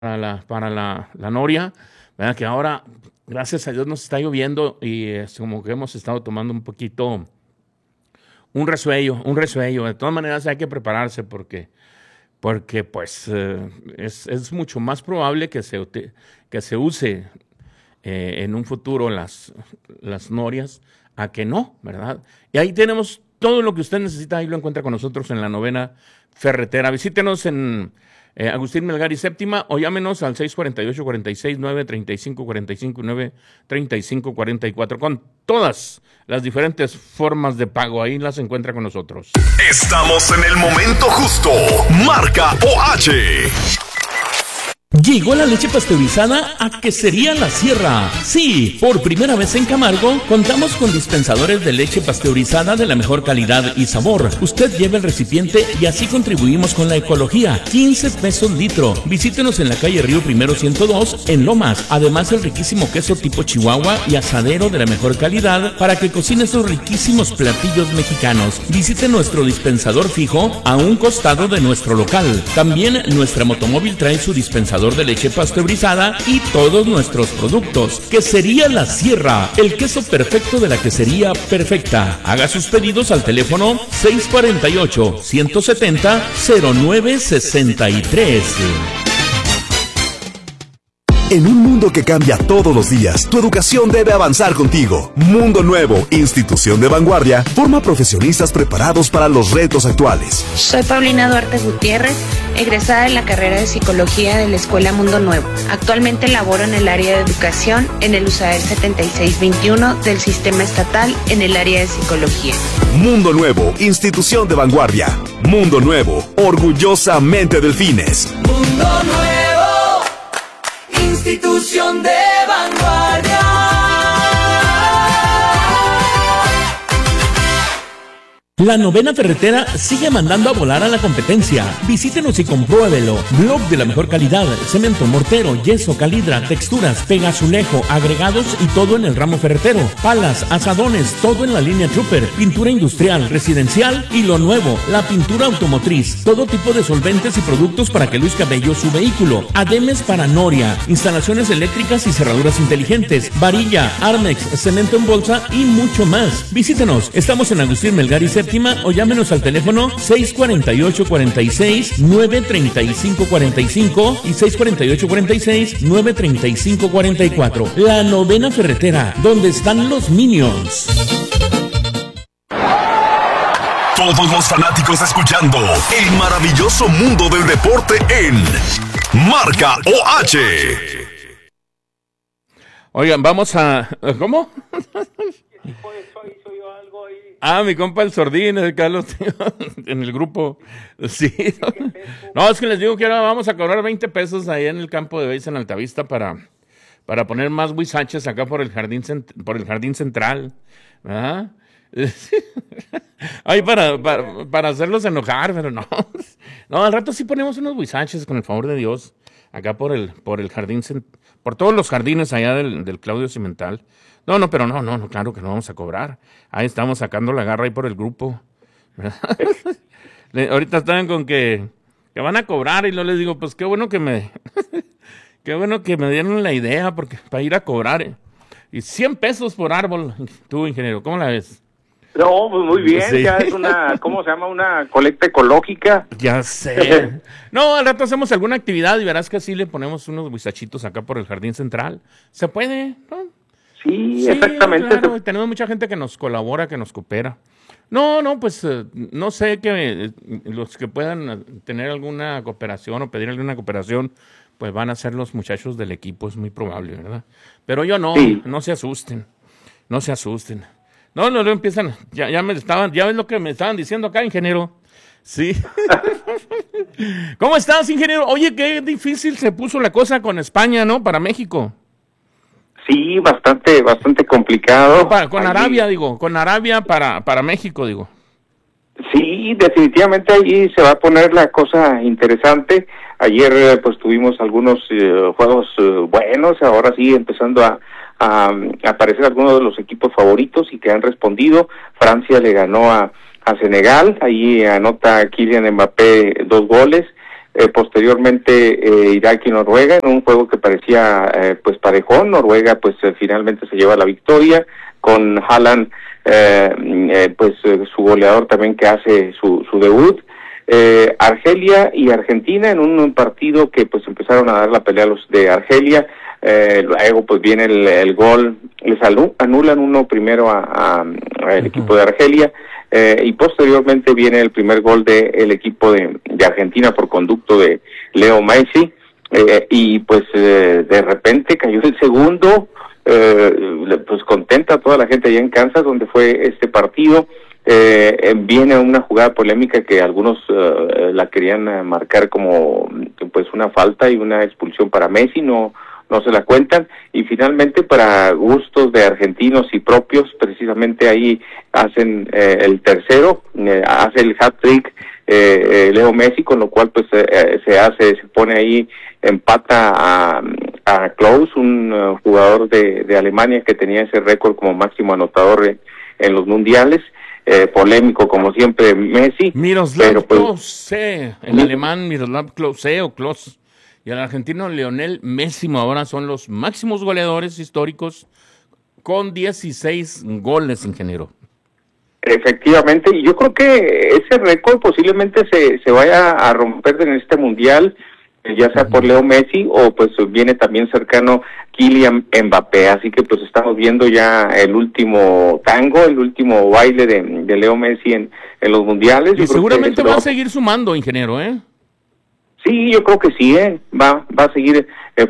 la noria, ¿verdad? Que ahora, gracias a Dios, nos está lloviendo y es como que hemos estado tomando un poquito, un resuello. De todas maneras hay que prepararse porque pues es mucho más probable que se use en un futuro las norias a que no, ¿verdad? Y ahí tenemos todo lo que usted necesita, ahí lo encuentra con nosotros en la Novena Ferretera. Visítenos en Agustín Melgar y Séptima o llámenos al 648-46-935-45 y 935-44 con todas las diferentes formas de pago. Ahí las encuentra con nosotros. Estamos en el momento justo. Marca OH. Llegó la leche pasteurizada a Quesería La Sierra. Sí, por primera vez en Camargo, contamos con dispensadores de leche pasteurizada de la mejor calidad y sabor. Usted lleva el recipiente y así contribuimos con la ecología. 15 pesos litro. Visítenos en la calle Río Primero 102, en Lomas. Además, el riquísimo queso tipo Chihuahua y asadero de la mejor calidad para que cocine esos riquísimos platillos mexicanos. Visite nuestro dispensador fijo a un costado de nuestro local. También nuestra motomóvil trae su dispensador de leche pasteurizada y todos nuestros productos. Quesería La Sierra, el queso perfecto de la quesería perfecta. Haga sus pedidos al teléfono 648-170-0963. En un mundo que cambia todos los días, tu educación debe avanzar contigo. Mundo Nuevo, institución de vanguardia, forma profesionistas preparados para los retos actuales. Soy Paulina Duarte Gutiérrez, egresada de la carrera de Psicología de la Escuela Mundo Nuevo. Actualmente laboro en el área de educación en el USAER 7621 del Sistema Estatal en el área de Psicología. Mundo Nuevo, institución de vanguardia. Mundo Nuevo, orgullosamente Delfines. Mundo Nuevo, institución de vanguardia. La Novena Ferretera sigue mandando a volar a la competencia. Visítenos y compruébelo. Blog de la mejor calidad, cemento, mortero, yeso, calidra, texturas, pegazulejo, agregados y todo en el ramo ferretero. Palas, asadones, todo en la línea Trooper. Pintura industrial, residencial y lo nuevo, la pintura automotriz. Todo tipo de solventes y productos para que luzca bello su vehículo. Ademes para noria, instalaciones eléctricas y cerraduras inteligentes, varilla, Armex, cemento en bolsa y mucho más. Visítenos. Estamos en Agustín Melgar y Séptima o llámenos al teléfono 648-46-935-45 y 648-46-935-44. La Novena Ferretera, donde están los Minions. Todos los fanáticos escuchando el maravilloso mundo del deporte en Marca OH. Oigan, vamos a... ¿Cómo? Mi compa el Sordín, el Carlos, en el grupo. Sí. No, es que les digo que ahora vamos a cobrar 20 pesos ahí en el campo de base en Altavista para poner más huizaches acá por el jardín central. ¿Verdad? Ay, para hacerlos enojar, pero no. No, al rato sí ponemos unos huizaches, con el favor de Dios, acá por el jardín, por todos los jardines allá del Claudio Cimental. No, pero no, claro que no vamos a cobrar. Ahí estamos sacando la garra ahí por el grupo. Ahorita estaban con que van a cobrar y no les digo, pues qué bueno que me dieron la idea porque para ir a cobrar. Y 100 pesos por árbol, tú, ingeniero, ¿cómo la ves? No, pues muy bien, sí. Ya es una, ¿cómo se llama? Una colecta ecológica. Ya sé. No, al rato hacemos alguna actividad y verás que así le ponemos unos huizachitos acá por el jardín central. ¿Se puede? ¿No? Sí, exactamente. Claro, tenemos mucha gente que nos colabora, que nos coopera. No, pues no sé que los que puedan tener alguna cooperación o pedir alguna cooperación, pues van a ser los muchachos del equipo, es muy probable, ¿verdad? Pero yo no, sí. No se asusten. No, empiezan, ya ves lo que me estaban diciendo acá, ingeniero. Sí. ¿Cómo estás, ingeniero? Oye, qué difícil se puso la cosa con España, ¿no? Para México. Sí, bastante complicado. Con Arabia para México, digo. Sí, definitivamente allí se va a poner la cosa interesante. Ayer pues tuvimos algunos juegos buenos, ahora sí empezando a aparecer algunos de los equipos favoritos y que han respondido. Francia le ganó a Senegal, ahí anota Kylian Mbappé 2 goles. posteriormente Irak y Noruega, en un juego que parecía pues parejón. Noruega pues finalmente se lleva la victoria, con Haaland pues su goleador también que hace su debut. Argelia y Argentina en un partido que pues empezaron a dar la pelea a los de Argelia, luego pues viene el gol, les anulan uno primero al equipo de Argelia, y posteriormente viene el primer gol del equipo de Argentina por conducto de Leo Messi, y pues de repente cayó el segundo, pues contenta toda la gente allá en Kansas donde fue este partido. Viene una jugada polémica que algunos la querían marcar como pues una falta y una expulsión para Messi, no se la cuentan, y finalmente para gustos de argentinos y propios, precisamente ahí hacen el tercero, hace el hat-trick Leo Messi, con lo cual pues se pone ahí, empata a Klose, un jugador de Alemania que tenía ese récord como máximo anotador en los mundiales. Polémico como siempre Messi, Miroslav Klose, el alemán Miroslav Klose o Klose, y el argentino Lionel Messi ahora son los máximos goleadores históricos con 16 goles, ingeniero. Efectivamente, y yo creo que ese récord posiblemente se vaya a romper en este mundial, ya sea por Leo Messi o pues viene también cercano Kylian Mbappé, así que pues estamos viendo ya el último tango, el último baile de Leo Messi en los mundiales. Y seguramente va a seguir sumando, ingeniero, Sí, yo creo que sí, va a seguir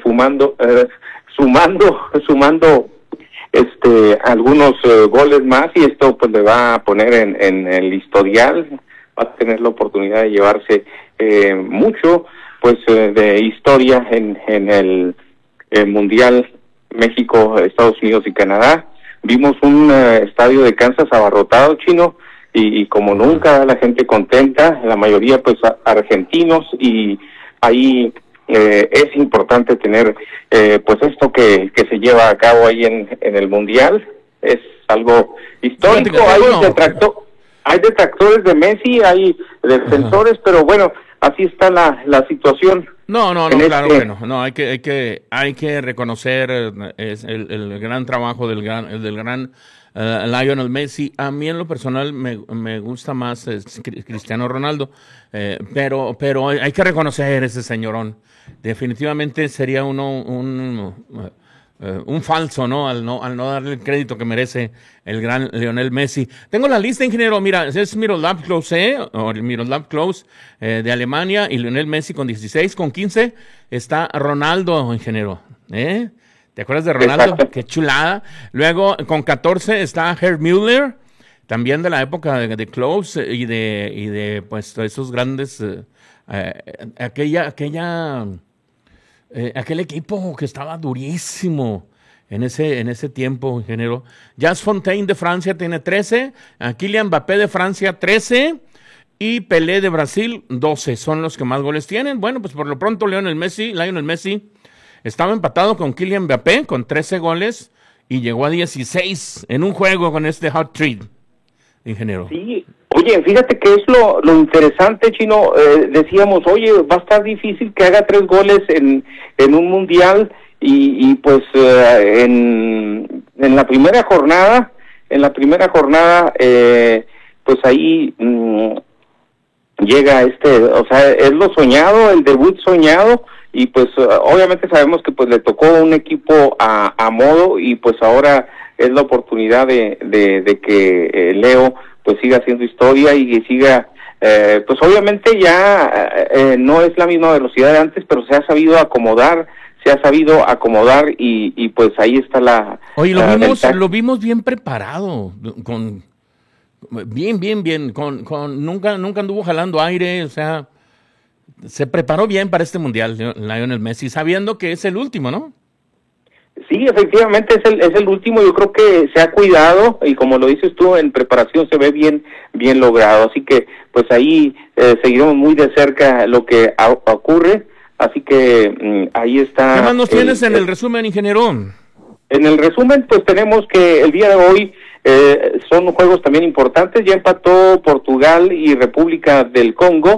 sumando algunos goles más, y esto pues le va a poner en el historial, va a tener la oportunidad de llevarse mucho pues de historia en el Mundial México, Estados Unidos y Canadá. Vimos un estadio de Kansas abarrotado, Chino, y como nunca, la gente contenta, la mayoría pues argentinos, y ahí es importante tener pues esto que se lleva a cabo ahí en el Mundial, es algo histórico. Hay detractores de Messi, hay defensores, pero bueno, así está la situación. No, claro que no, hay que reconocer el gran trabajo del gran Lionel Messi. A mí en lo personal me gusta más Cristiano Ronaldo, pero hay que reconocer ese señorón. Definitivamente sería un falso, ¿no? Al no darle el crédito que merece el gran Lionel Messi. Tengo la lista, ingeniero. Mira, es Miroslav Klose, de Alemania, y Lionel Messi con 16, con 15 está Ronaldo, ingeniero. ¿Te acuerdas de Ronaldo? Exacto. Qué chulada. Luego, con 14 está Gerd Müller, también de la época de Klose y de pues esos grandes, aquel equipo que estaba durísimo en ese tiempo, ingeniero. Jas Fontaine de Francia tiene 13, Kylian Mbappé de Francia 13 y Pelé de Brasil 12. Son los que más goles tienen. Bueno, pues por lo pronto Lionel Messi estaba empatado con Kylian Mbappé con 13 goles y llegó a 16 en un juego con este hot trick, ingeniero. Sí. Oye, fíjate que es lo interesante, Chino, decíamos, oye, va a estar difícil que haga 3 goles en un mundial, y pues en la primera jornada, pues ahí llega o sea, es lo soñado, el debut soñado, y pues obviamente sabemos que pues le tocó un equipo a modo, y pues ahora es la oportunidad de que Leo pues siga haciendo historia y que siga, pues obviamente ya no es la misma velocidad de antes, pero se ha sabido acomodar, y pues ahí está la... Oye, lo vimos bien preparado, bien, nunca anduvo jalando aire, o sea, se preparó bien para este mundial, Lionel Messi, sabiendo que es el último, ¿no? Sí, efectivamente es el último. Yo creo que se ha cuidado, y como lo dices tú, en preparación se ve bien logrado, así que pues ahí seguiremos muy de cerca lo que ocurre, así que ahí está. ¿Qué más nos tienes en el resumen, ingeniero? En el resumen pues tenemos que el día de hoy son juegos también importantes. Ya empató Portugal y República del Congo,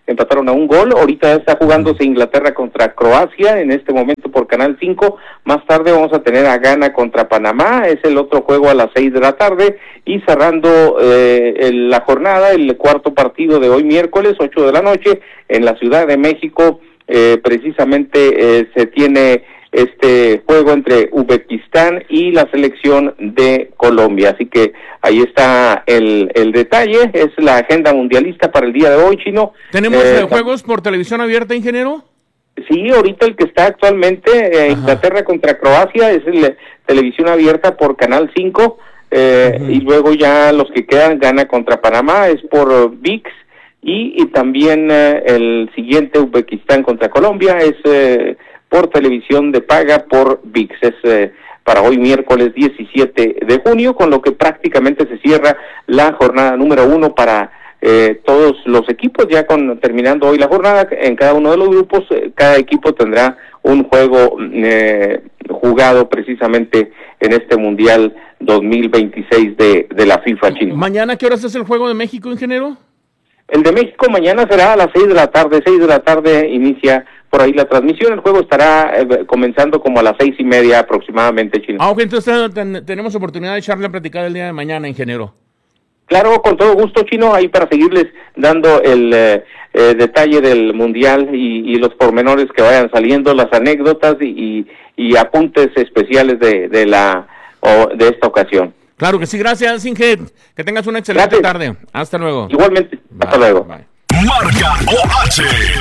empataron a un gol. Ahorita está jugándose Inglaterra contra Croacia, en este momento por Canal 5. Más tarde vamos a tener a Ghana contra Panamá, es el otro juego a las 6 de la tarde. Y cerrando la jornada, el cuarto partido de hoy miércoles, 8 de la noche, en la Ciudad de México, precisamente se tiene este juego entre Uzbekistán y la selección de Colombia. Así que ahí está el detalle, es la agenda mundialista para el día de hoy, Chino. ¿Tenemos juegos por televisión abierta, ingeniero? Sí, ahorita el que está actualmente, Inglaterra contra Croacia, es televisión abierta por Canal 5, y luego ya los que quedan, Ghana contra Panamá, es por ViX, y también el siguiente, Uzbekistán contra Colombia, es por televisión de paga por ViX. Es para hoy miércoles 17 de junio, con lo que prácticamente se cierra la jornada número 1 para todos los equipos. Ya terminando hoy la jornada, en cada uno de los grupos, cada equipo tendrá un juego jugado precisamente en este Mundial 2026 de la FIFA, Chino. ¿Mañana qué horas es el juego de México, ingeniero? El de México mañana será a las 6 de la tarde. 6 de la tarde inicia por ahí la transmisión. El juego estará comenzando como a las 6:30 aproximadamente, Chino. Ok, entonces tenemos oportunidad de echarle a platicar el día de mañana, ingeniero. Claro, con todo gusto, Chino, ahí para seguirles dando el detalle del Mundial y los pormenores que vayan saliendo, las anécdotas y apuntes especiales de esta ocasión. Claro que sí, gracias, Inge. Que tengas una excelente tarde. Hasta luego. Igualmente, hasta luego. Bye. Marca OH.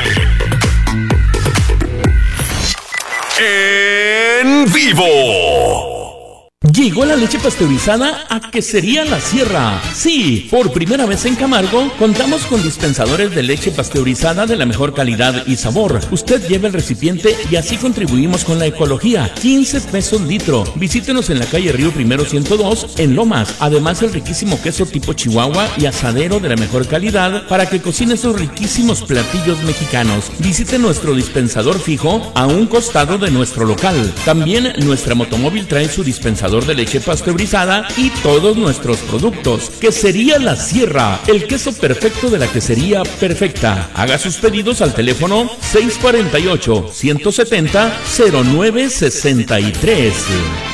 En vivo. Llegó la leche pasteurizada a Quesería La Sierra. Sí, por primera vez en Camargo, contamos con dispensadores de leche pasteurizada de la mejor calidad y sabor. Usted lleva el recipiente y así contribuimos con la ecología. 15 pesos litro. Visítenos en la calle Río Primero 102, en Lomas. Además, el riquísimo queso tipo Chihuahua y asadero de la mejor calidad para que cocine esos riquísimos platillos mexicanos. Visite nuestro dispensador fijo a un costado de nuestro local. También nuestra motomóvil trae su dispensador de leche pasteurizada y todos nuestros productos. Quesería La Sierra, el queso perfecto de la quesería perfecta. Haga sus pedidos al teléfono 648-170-0963.